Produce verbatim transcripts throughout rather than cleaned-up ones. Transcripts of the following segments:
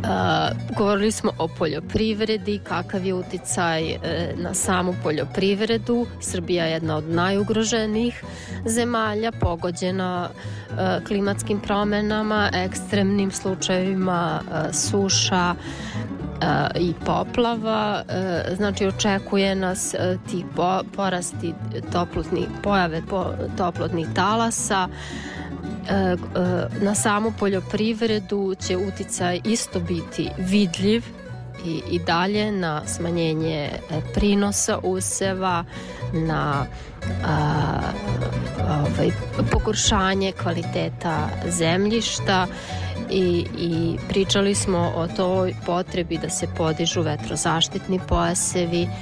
govorili smo o poljoprivredi, kakav je uticaj uh, na samu poljoprivredu. Srbija je jedna od najugroženijih zemalja, pogođena uh, klimatskim promenama, ekstremnim slučajevima uh, suša uh, i poplava. Uh, znači očekuje nas uh, ti po, porasti toplotnih, pojave po, toplotnih talasa. Na samu poljoprivredu će uticaj isto biti vidljiv i, i dalje na smanjenje prinosa useva, na a, ovaj, pogoršanje kvaliteta zemljišta i, i pričali smo o toj potrebi da se podižu vetrozaštitni pojasevi e,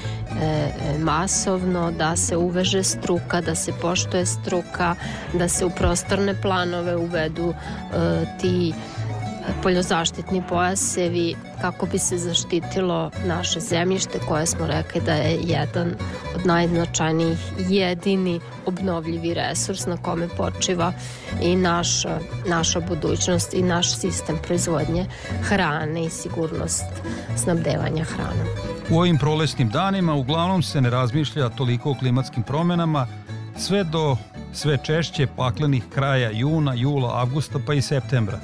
masovno, da se uveže struka, da se poštuje struka, da se u prostorne planove uvedu e, ti poljozaštitni pojasevi kako bi se zaštitilo naše zemljište koje smo rekli da je jedan od najznačajnijih, jedini obnovljivi resurs na kome počiva i naša, naša budućnost i naš sistem proizvodnje hrane i sigurnost snabdevanja hranom. U ovim prolećnim danima uglavnom se ne razmišlja toliko o klimatskim promenama sve do sve češće paklenih kraja juna, jula, avgusta pa i septembra.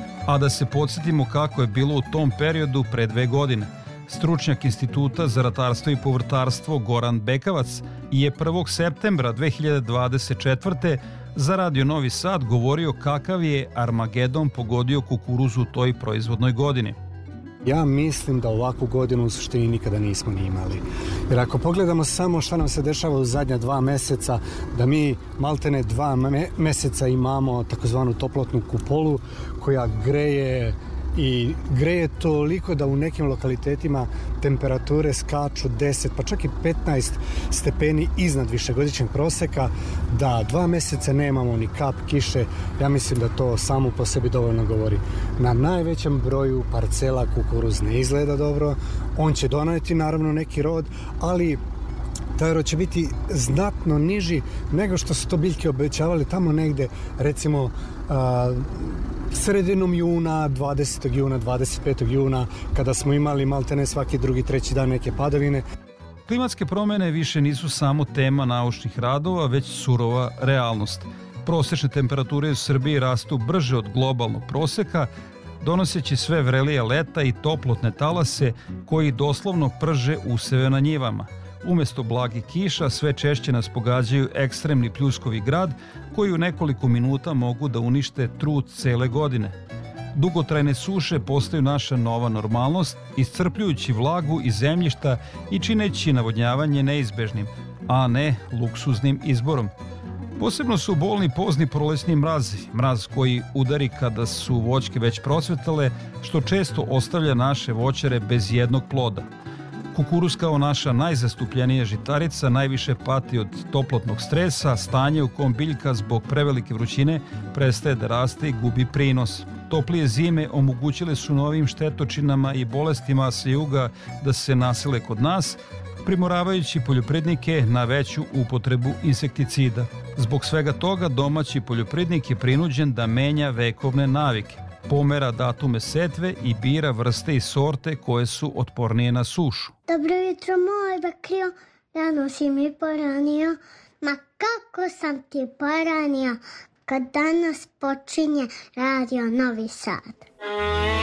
A da se podsjetimo kako je bilo u tom periodu pre dve godine. Stručnjak Instituta za ratarstvo i povrtarstvo Goran Bekavac je prvog septembra dve hiljade dvadeset četvrte za Radio Novi Sad govorio kakav je Armagedon pogodio kukuruzu u toj proizvodnoj godini. Ja mislim da ovakvu godinu u suštini nikada nismo ni imali. Jer ako pogledamo samo šta nam se dešava u zadnja dva meseca, da mi maltene dva me- meseca imamo takozvanu toplotnu kupolu koja greje i greje toliko da u nekim lokalitetima temperature skaču deset pa čak i petnaest stepeni iznad višegodišnjeg proseka, da dva meseca nemamo ni kap kiše. Ja mislim da to samo po sebi dovoljno govori. Na najvećem broju parcela kukuruz ne izgleda dobro, on će doneti naravno neki rod, ali taj rod će biti znatno niži nego što su to biljke obećavali tamo negde, recimo a, sredinom juna, dvadesetog juna, dvadeset petog juna, kada smo imali maltene svaki drugi, treći dan neke padavine. Klimatske promene više nisu samo tema naučnih radova, već surova realnost. Prosečne temperature u Srbiji rastu brže od globalnog proseka, donoseći sve vrelije leta i toplotne talase koji doslovno prže useve na njivama. Umesto blagih kiša sve češće nas pogađaju ekstremni pljuskovi grad koji u nekoliko minuta mogu da unište trud cele godine. Dugotrajne suše postaju naša nova normalnost, iscrpljujući vlagu iz zemljišta i čineći navodnjavanje neizbežnim, a ne luksuznim izborom. Posebno su bolni pozni prolećni mrazi, mraz koji udari kada su voćke već procvetale, što često ostavlja naše voćare bez jednog ploda. Kukuruz kao naša najzastupljenija žitarica najviše pati od toplotnog stresa, stanje u kom biljka zbog prevelike vrućine prestaje da raste i gubi prinos. Toplije zime omogućile su novim štetočinama i bolestima sa juga da se nasele kod nas, primoravajući poljoprivrednike na veću upotrebu insekticida. Zbog svega toga domaći poljoprivrednik je prinuđen da menja vekovne navike, pomera datume setve i bira vrste i sorte koje su otpornije na sušu. Dobro jutro moj bakrio, ja nosim i poranio, ma kako sam ti poranio kad danas počinje Radio Novi Sad.